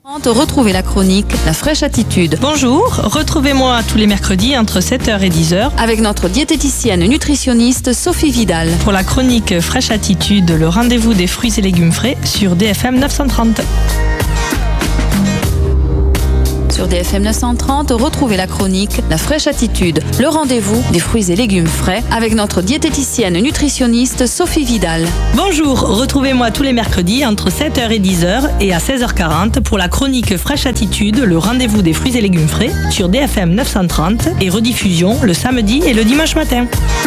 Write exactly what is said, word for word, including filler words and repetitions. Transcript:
Retrouvez la chronique La Fraîche Attitude. Bonjour, retrouvez-moi tous les mercredis entre sept heures et dix heures avec notre diététicienne nutritionniste Sophie Vidal. Pour la chronique Fraîche Attitude, le rendez-vous des fruits et légumes frais sur D F M neuf cent trente. Sur D F M neuf cent trente, retrouvez la chronique La Fraîche Attitude, le rendez-vous des fruits et légumes frais avec notre diététicienne nutritionniste Sophie Vidal. Bonjour, retrouvez-moi tous les mercredis entre sept heures et dix heures et à seize heures quarante pour la chronique Fraîche Attitude, le rendez-vous des fruits et légumes frais sur D F M neuf cent trente et rediffusion le samedi et le dimanche matin.